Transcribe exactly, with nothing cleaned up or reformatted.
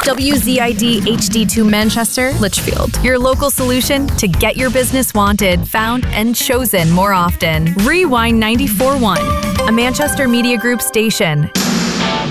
W Z I D H D two Manchester, Litchfield. Your local solution to get your business wanted, found, and chosen more often. Rewind ninety-four point one, a Manchester Media Group station.